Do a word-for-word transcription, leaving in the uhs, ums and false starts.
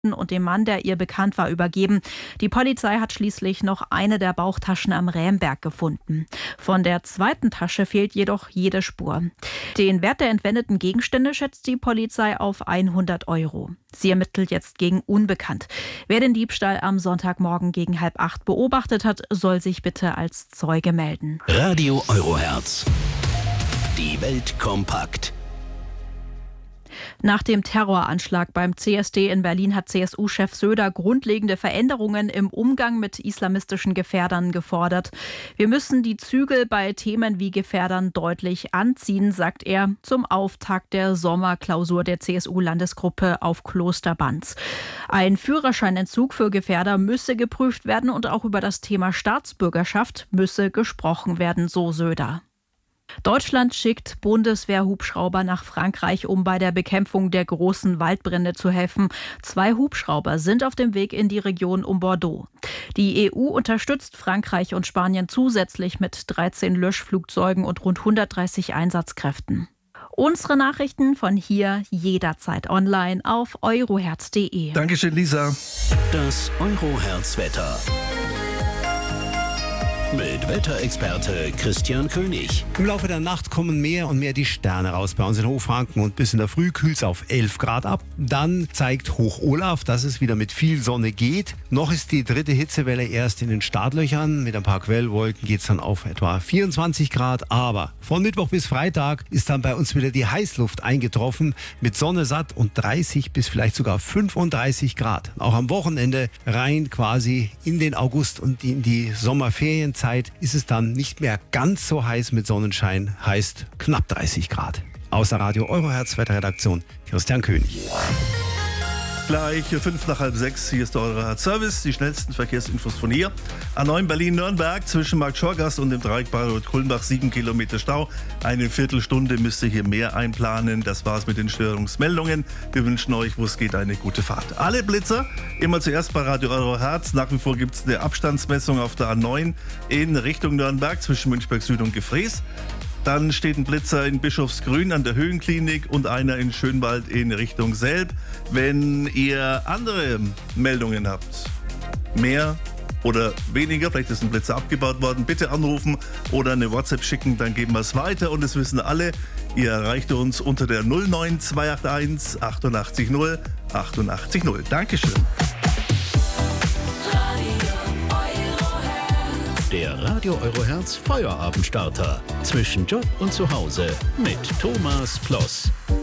und dem Mann, der ihr bekannt war, übergeben. Die Polizei hat schließlich noch eine der Bauchtaschen am Rämberg gefunden. Von der zweiten Tasche fehlt jedoch jede Spur. Den Wert der entwendeten Gegenstände schätzt die Polizei auf hundert Euro. Sie ermittelt jetzt gegen Unbekannt. Wer den Diebstahl am Sonntagmorgen gegen halb acht beobachtet hat, soll sich bitte als Zeuge melden. Radio Euroherz. Die Welt kompakt. Nach dem Terroranschlag beim C S D in Berlin hat C S U-Chef Söder grundlegende Veränderungen im Umgang mit islamistischen Gefährdern gefordert. Wir müssen die Zügel bei Themen wie Gefährdern deutlich anziehen, sagt er zum Auftakt der Sommerklausur der C S U-Landesgruppe auf Kloster Banz. Ein Führerscheinentzug für Gefährder müsse geprüft werden und auch über das Thema Staatsbürgerschaft müsse gesprochen werden, so Söder. Deutschland schickt Bundeswehrhubschrauber nach Frankreich, um bei der Bekämpfung der großen Waldbrände zu helfen. Zwei Hubschrauber sind auf dem Weg in die Region um Bordeaux. Die E U unterstützt Frankreich und Spanien zusätzlich mit dreizehn Löschflugzeugen und rund hundertdreißig Einsatzkräften. Unsere Nachrichten von hier jederzeit online auf euroherz punkt de. Dankeschön, Lisa. Das Euroherz-Wetter. Mit Wetterexperte Christian König. Im Laufe der Nacht kommen mehr und mehr die Sterne raus bei uns in Hochfranken und bis in der Früh kühlt es auf elf Grad ab. Dann zeigt Hoch Olaf, dass es wieder mit viel Sonne geht. Noch ist die dritte Hitzewelle erst in den Startlöchern. Mit ein paar Quellwolken geht es dann auf etwa vierundzwanzig Grad. Aber von Mittwoch bis Freitag ist dann bei uns wieder die Heißluft eingetroffen mit Sonne satt und dreißig bis vielleicht sogar fünfunddreißig Grad. Auch am Wochenende rein quasi in den August und in die Sommerferienzeit ist es dann nicht mehr ganz so heiß mit Sonnenschein, heißt knapp dreißig Grad. Außer Radio Euroherz Wetterredaktion Christian König. Gleich fünf nach halb sechs, hier ist der Euroherz-Service, die schnellsten Verkehrsinfos von hier. A neun Berlin-Nürnberg zwischen Markt Schorgast und dem Dreieck Bayreuth-Kulmbach, sieben Kilometer Stau. Eine Viertelstunde müsst ihr hier mehr einplanen. Das war's mit den Störungsmeldungen. Wir wünschen euch, wo es geht, eine gute Fahrt. Alle Blitzer immer zuerst bei Radio Euroherz. Nach wie vor gibt es eine Abstandsmessung auf der A neun in Richtung Nürnberg zwischen Münchberg Süd und Gefrees. Dann steht ein Blitzer in Bischofsgrün an der Höhenklinik und einer in Schönwald in Richtung Selb. Wenn ihr andere Meldungen habt, mehr oder weniger, vielleicht ist ein Blitzer abgebaut worden, bitte anrufen oder eine WhatsApp schicken, dann geben wir es weiter. Und es wissen alle, ihr erreicht uns unter der null neun zwei acht eins achtundachtzig null achtundachtzig null. Dankeschön. Der Radio Euroherz Feuerabendstarter. Zwischen Job und Zuhause mit Thomas Ploss.